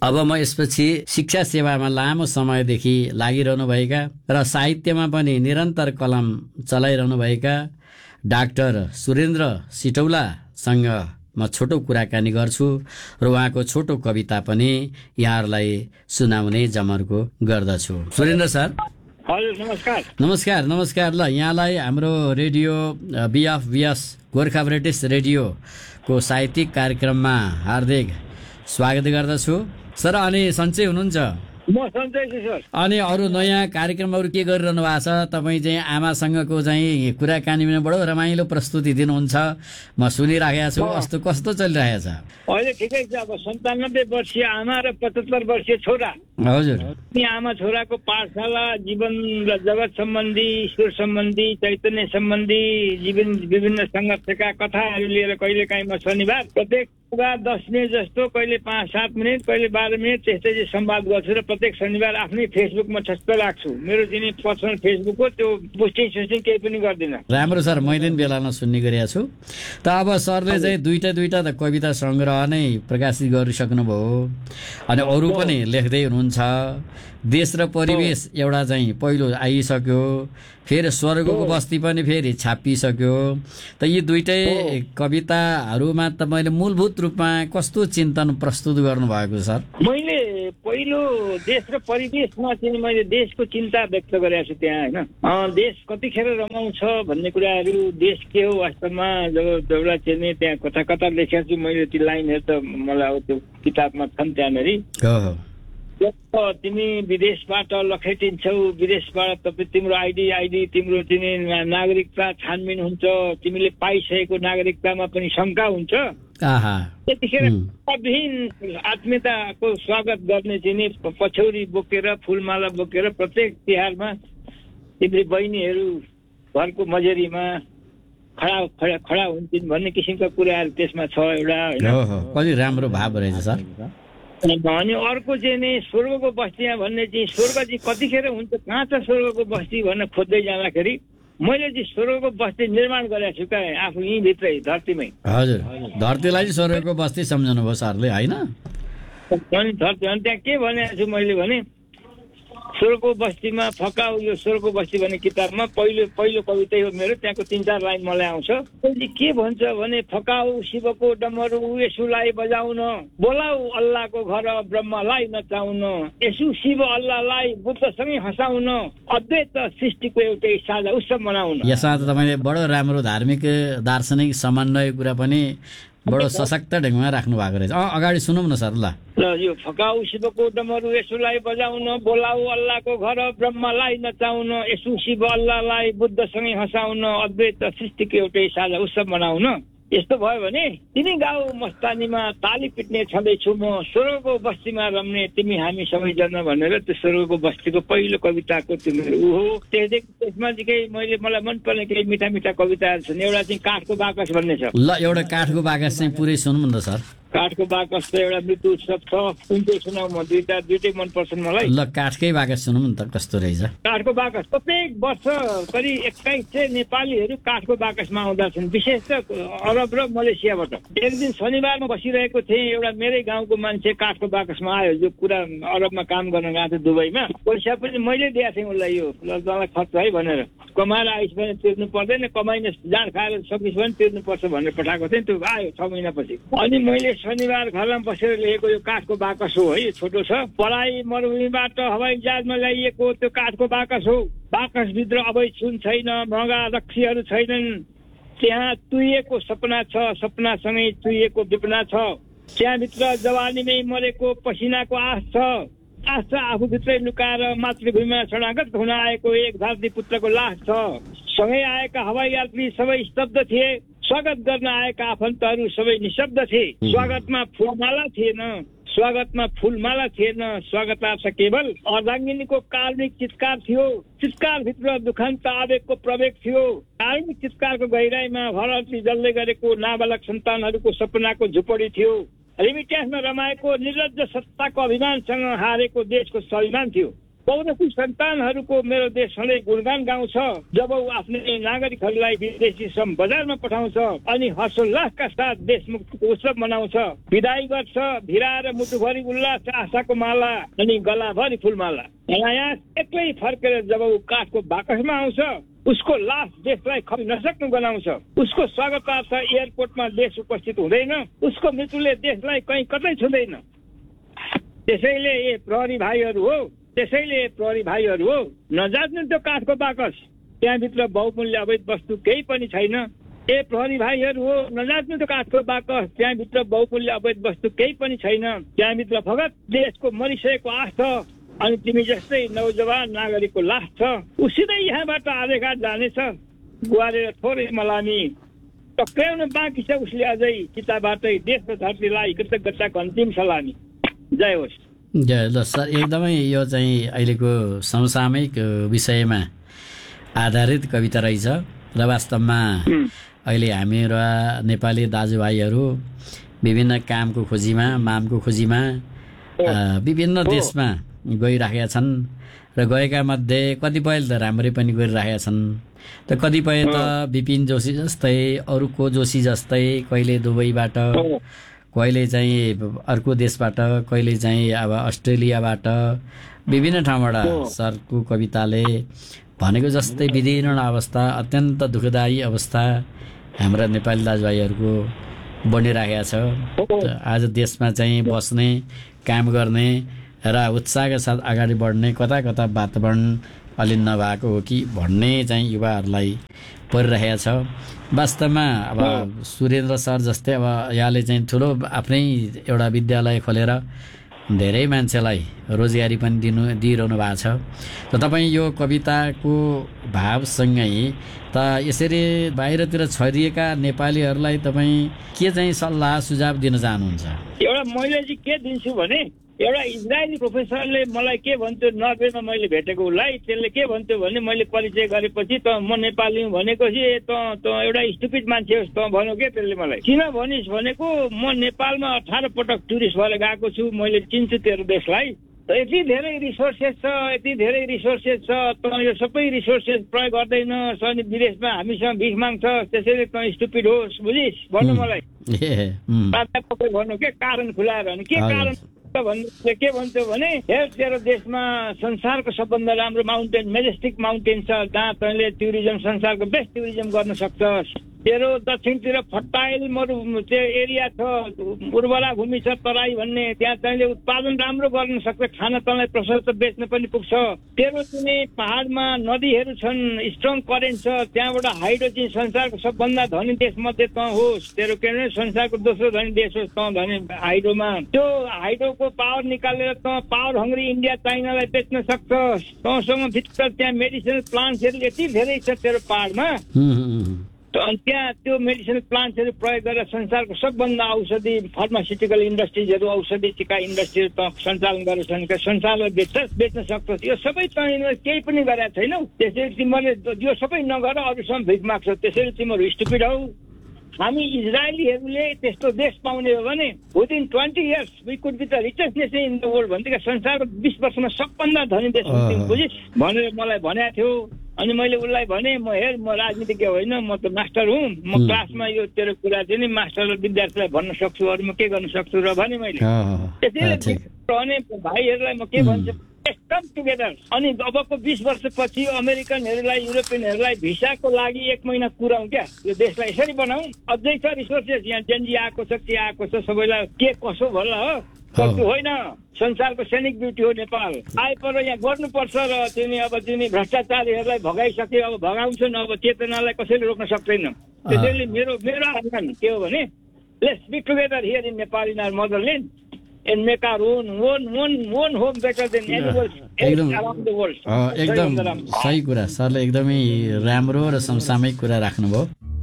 अब म यसपछि शिक्षा सेवामा लामो समयदेखि लागिरहनुभएका र साहित्यमा पनि निरन्तर कलम चलाइरहनुभएका डाक्टर सुरेन्द्र सिटौलासँग म छोटो कुराकानी गर्छु र उहाँको छोटो कविता पनि यहाँहरूलाई सुनाउने जमर्को गर्दछु। सुरेन्द्र सर। हजुर, नमस्कार। नमस्कार नमस्कार। ल, यहाँलाई हाम्रो रेडियो BFBS गोर्खा ब्रिटिस रेडियोको साहित्यिक कार्यक्रममा हार्दिक स्वागत गर्दछु सर। अनि सन्चै हुनुहुन्छ? म सन्चै छु सर। अनि अरू नयाँ कार्यक्रमहरू के गरिरहनु भएको छ? तपाईँ चाहिँ आमासँगको चाहिँ कुराकानीमा बडो रमाइलो प्रस्तुति दिनुहुन्छ, म सुनिराखेको छु। कस्तो चलिरहेको छ? अहिले ठिकै छ। अब 97 वर्षीय आमा र 75 वर्षीय छोरा। हजुर। आमा छोराको पाठशाला, जीवन र जगत सम्बन्धी, ईश्वर सम्बन्धी, चैतन्य सम्बन्धी विभिन्न सङ्घर्षका कथाहरू लिएर कहिलेकाहीँ म शनिबार प्रत्येक 10 मिनट जस्तो, कहिले 5-7 मिनट, कहिले 12 मिनट त्यस्तै चाहिँ संवाद गर्छु र प्रत्येक शनिबार आफ्नै फेसबुकमा छक्क राख्छु। मेरो चाहिँ पर्सनल फेसबुक हो, त्यो पोस्टिङ केही पनि गर्दिनँ। राम्रो सर, मैले पनि बेलामा सुन्ने गरेको छु। त अब सरले चाहिँ दुईटा त कविता सङ्ग्रह नै प्रकाशित गरिसक्नुभयो, अनि अरू पनि लेख्दै हुनुहुन्छ। देश र परिवेश एउटा चाहिँ पहिलो आइसक्यो, फेरि स्वर्गको बस्ती पनि फेरि छापिसक्यो। त यी दुईटै कविताहरूमा तपाईँले मूलभूत रूपमा कस्तो चिन्तन प्रस्तुत गर्नुभएको सर? मैले पहिलो देश र परिवेशमा चाहिँ मैले देशको चिन्ता व्यक्त गरेको छु त्यहाँ, होइन? देश कतिखेर रमाउँछ भन्ने कुराहरू, देश के हो वास्तवमा, जब एउटा चाहिँ त्यहाँ कता कता लेखेको छु मैले। ती लाइनहरू त मलाई अब त्यो किताबमा छन् त्यहाँनिर। तिमी विदेशबाट लखेटिन्छौ, विदेशबाट तपाईँ तिम्रो आइडी तिम्रो चाहिँ नागरिकता छानबिन हुन्छ, तिमीले पाइसकेको नागरिकतामा पनि शङ्का हुन्छ। त्यतिखेर विभिन्न आत्मीयताको स्वागत गर्ने चाहिँ पछौरी बोकेर, फुलमाला बोकेर प्रत्येक तिहारमा तिम्रो बहिनीहरू घरको मजेरीमा खडा हुन्छन् भन्ने किसिमका कुराहरू त्यसमा छ एउटा। कति राम्रो भाव रहेछ सर। अनि अर्को चाहिँ नि स्वर्गको बस्तीमा भन्ने चाहिँ स्वर्ग चाहिँ कतिखेर हुन्छ, कहाँ छ स्वर्गको बस्ती भनेर खोज्दै जाँदाखेरि मैले चाहिँ स्वर्गको बस्ती निर्माण गरेको छु क्या, आफू यहीँभित्रै धरतीमै। हजुर, धरतीलाई चाहिँ स्वर्गको बस्ती सम्झनु भयो सरले, होइन? अनि त्यहाँ के भनेको छु मैले भने, स्वर्गको बस्तीमा फकाउ, यो स्वर्गको बस्ती भन्ने किताबमा पहिलो कवितै हो मेरो। त्यहाँको 3-4 लाइन मलाई आउँछ। त्यसले के भन्छ भने, फकाउ शिवको डमरू, यसुलाई बजाउन, बोलाऊ अल्लाहको घर ब्रह्मलाई नचाउन, यसु शिव अल्लाहलाई बुद्धसँगै हँसाउन, अद्वैत सृष्टिको एउटै साझा उत्सव मनाउन। यसमा त तपाईँले बडो राम्रो धार्मिक दार्शनिक समन्वय कुरा पनि बडो सशक्त ढङ्गमा राख्नु भएको रहेछ। अगाडि सुनौँ न सर। ल, यो फकाउ शिवको डमरू, यसुलाई बजाउन, बोलाऊ अल्लाहको घर ब्रह्मलाई नचाउन, यसु शिव अल्लाहलाई बुद्धसँगै हँसाउन, अद्वैत सृष्टिको एउटै साझा उत्सव मनाउन। यस्तो भयो भने तिमी गाउँ मस्तानीमा ताली पिट्ने छँदैछु म, स्वर्गको बस्तीमा रम्ने तिमी हामी सबैजना भनेर त्यो स्वर्गको बस्तीको पहिलो कविताको त्यो मेरो ऊ हो। त्यसमा चाहिँ मलाई मनपर्ने केही मिठा मिठा कविताहरू छन्। एउटा चाहिँ काठको बाकस भन्ने छ। ल, एउटा काठको बाकस चाहिँ पुरै सुनौँ न सर। काठको बाकस त एउटा मृत्यु उत्सव छ, कुनचाहिँ सुनाऊ म? दुइटै मनपर्छन् मलाई। ल, काठकै बाकस सुनौँ न त, कस्तो रहेछ? काठको बाकस प्रत्येक वर्ष करिब 21 नेपालीहरू काठको बाकसमा आउँदा छन्, विशेष त अरब र मलेसियाबाट। एक दिन शनिबारमा बसिरहेको थिएँ, एउटा मेरै गाउँको मान्छे काठको बाकसमा आयो, जो पुरा अरबमा काम गर्न गएको थियो दुबईमा। पैसा पनि मैले दिएको थिएँ उसलाई, यो तँलाई खर्च है भनेर। कमाएर आइस भने तिर्नु पर्दैन, कमाइन जाँड खाएर सकिस भने तिर्नुपर्छ भनेर पठाएको थिएँ। त्यो आयो 6 महिनापछि। अनि मैले शनिबार घरमा बसेर लेखेको यो काठको बाकस हो है, छोटो छ। पढाइ मरुभूमिबाट हवाई जहाजमा ल्याइएको त्यो काठको बाकस हो। बाकसभित्र अवैध सुन छैन, महँगा रक्सीहरू छैनन्। त्यहाँ तुइएको सपना छ, सपनासँगै तुइएको विपना छ। त्यहाँभित्र जवानीमै मरेको पसिनाको आश छ। आश छ आफूभित्रै लुकाएर मातृभूमिमा शरणागत हुन आएको एक धरती पुत्रको लास छ। सँगै आएका हवाई यात्री सबै स्तब्ध थिए, स्वागत गर्न आएका आफन्तहरू सबै निशब्द थिए। स्वागतमा फुलमाला थिएन, स्वागतार्थ केवल अर्धाङ्गिनीको कार्मिक चित्कार थियो। चित्कारभित्र दुखान्त आवेगको प्रवेग थियो। कार्मिक चित्कारको गहिराईमा भरती जल्दै गरेको नाबालक सन्तानहरूको सपनाको झुपडी थियो। रिमिट्यान्समा रमाएको निर्लज्ज सत्ताको अभिमानसँग हारेको देशको स्वाभिमान थियो। पौरखी सन्तानहरूको मेरो देश सधैँ गुणगान गाउँछ जब ऊ आफ्नै नागरिकहरूलाई विदेशी श्रम बजारमा पठाउँछ अनि हर्षोल्लासका साथ देशमुक्तिको उत्सव मनाउँछ। विदाई गर्छ भिराएर मुटुभरि उल्लास आशाको माला अनि गलाभरि फुलमाला। अनायास एक्लै फर्केर जब ऊ काठको बाकसमा आउँछ उसको लास देशलाई खपी नसक्नु गनाउँछ। उसको स्वागतार्थ एयरपोर्टमा देश उपस्थित हुँदैन, उसको मृत्युले देशलाई कहीँ कतै छुँदैन। त्यसैले ए प्रहरी भाइहरू हो, त्यसैले प्रहरी भाइहरू हो, नजात्नु त्यो काठको बाकस, त्यहाँभित्र बहुमूल्य अवैध वस्तु केही पनि छैन। ए प्रहरी भाइहरू हो, नजात्नु त्यो काठको बाकस, त्यहाँभित्र बहुमूल्य अवैध वस्तु केही पनि छैन। त्यहाँभित्र फगत देशको मरिसकेको आश छ अनि तिमी जस्तै नौजवान नागरिकको लास छ। ऊ सिधै यहाँबाट आधेघाट जानेछ, गुहारेर थोरै मलामी टक्राउन बाँकी छ उसले अझै चिताबाटै देश र धरतीलाई कृतज्ञताको अन्तिम सलामी। जय होस्। जय। ल सर, एकदमै यो चाहिँ अहिलेको समसामयिक विषयमा आधारित कविता रहेछ र वास्तवमा अहिले हामीरा नेपाली दाजुभाइहरू विभिन्न कामको खोजीमा, मामको खोजीमा विभिन्न देशमा गइराखेका छन् र गएका मध्ये कतिपयले त राम्रै पनि गरिराखेका छन्, त कतिपय त विपिन जोशी जस्तै, अरूको जोशी जस्तै, कहिले दुबईबाट, कहिले चाहिँ अर्को देशबाट, कहिले चाहिँ अब अस्ट्रेलियाबाट, विभिन्न ठाउँबाट सरको कविताले भनेको जस्तै विदीर्ण अवस्था, अत्यन्त दुःखदायी अवस्था हाम्रा नेपाली दाजुभाइहरूको बनिराखेको छ। आज देशमा चाहिँ बस्ने, काम गर्ने र उत्साहका साथ अगाडि बढ्ने कता कता वातावरण अलि नभएको हो कि भन्ने चाहिँ युवाहरूलाई परिरहेको छ। वास्तवमा अब सुरेन्द्र सर जस्तै अब यहाँले चाहिँ ठुलो आफ्नै एउटा विद्यालय खोलेर धेरै मान्छेलाई रोजगारी पनि दिइरहनु भएको छ। त तपाईँ यो कविताको भावसँगै त यसरी बाहिरतिर छरिएका नेपालीहरूलाई तपाईँ के चाहिँ सल्लाह सुझाव दिन चाहनुहुन्छ? एउटा मैले चाहिँ के दिन्छु भने, एउटा इजरायली प्रोफेसरले मलाई के भन्थ्यो नर्वेमा मैले भेटेको उसलाई, त्यसले के भन्थ्यो भने मैले परिचय गरेपछि त म नेपाली हुँ भनेपछि त एउटा स्टुपिड मान्छे होस् त भन्यो के त्यसले मलाई। किन भनिस् भनेको म नेपालमा 18 पटक टुरिस्ट भएर गएको छु, मैले चिन्छु तेरो देशलाई, यति धेरै रिसोर्सेस छ, यति धेरै रिसोर्सेस छ, त यो सबै रिसोर्सेस प्रयोग गर्दैन, अनि विदेशमा हामीसँग भिख माग्छ, त्यसैले त स्टुपिड होस्, बुझिस् भन्नु मलाई। भन्नु के कारण खुलाएर अनि के कारण भन्नु के भन्थ्यो भने, हेर तेरो देशमा संसारको सबभन्दा राम्रो माउन्टेन, मेजेस्टिक माउन्टेन छ, जहाँ तैँले टुरिज्म संसारको बेस्ट टुरिज्म गर्न सक्छस्। तेरो दक्षिणतिर फर्टाइल त्यो एरिया छ, उर्वरा भूमि छ, तराई भन्ने, त्यहाँ तैँले उत्पादन राम्रो गर्न सक्छ, खाना तँलाई प्रशस्त बेच्न पनि पुग्छ। तेरो चाहिँ पहाडमा नदीहरू छन्, स्ट्रङ करेन्ट छ, त्यहाँबाट हाइड्रो चाहिँ संसारको सबभन्दा धनी देश मध्ये तँ होस्, तेरो के अरे संसारको दोस्रो धनी देश होस् तँ धनी हाइड्रोमा। त्यो हाइड्रोको पावर निकालेर तँ पावर हङ्ग्री इन्डिया चाइनालाई बेच्न सक्छस्। तँसँग भित्र त्यहाँ मेडिसिनल प्लान्ट्सहरू यति धेरै छ तेरो पहाडमा, अनि त्यहाँ त्यो मेडिसिनल प्लान्ट्सहरू प्रयोग गरेर संसारको सबभन्दा औषधि फार्मास्युटिकल इन्डस्ट्रिजहरू, औषधि टिका इन्डस्ट्रीहरू त सञ्चालन गरेर छन्, संसारलाई बेच्न सक्छस्। यो सबै तैँले केही पनि गरेका छैनौ, त्यसैले तिमीले यो सबै नगर अरूसँग भिख माग्छौ, त्यसैले तिमीहरू स्टुपिड हौ। हामी इजरायलीहरूले त्यस्तो देश पाउने हो भने within 20 years we could be the richest nation in the world भन्दै संसारको 20 वर्षमा सबभन्दा धनी देश बुझिस् भनेर मलाई भनेको थियो। अनि मैले उसलाई भने, म हेर म राजनीतिज्ञ होइन, म त मास्टर हुँ, म क्लासमा यो तेरो कुरा चाहिँ नि मास्टर र विद्यार्थीलाई भन्न सक्छु, अरू म के गर्न सक्छु र भने मैले। त्यसैले भने भाइहरूलाई म के भन्छु, कम टुगेदर। अनि अबको 20 वर्षपछि अमेरिकनहरूलाई, युरोपियनहरूलाई भिसाको लागि 1 महिना कुराउँ क्या, यो देशलाई यसरी बनाऊ। अझै छ रिसोर्सेस, यहाँ जेनजी आएको छ, के आएको छ, सबैलाई के कसो भला हो, सक्छु होइन। संसारको सैनिक ब्युटी हो नेपाल, आइपर यहाँ गर्नुपर्छ र तिनी भ्रष्टाचारीहरूलाई भगाइसक्यो, अब भगाउँछन्, अब चेतनालाई कसैले रोक्न सक्दैन। त्यसैले मेरो आह्वान के हो भने, let's be together here in Nepal in our motherland and make our one home better than anyone else around the world. एकदम सही कुरा सरले एकदमै राम्रो र समसामयिक कुरा राख्नुभयो।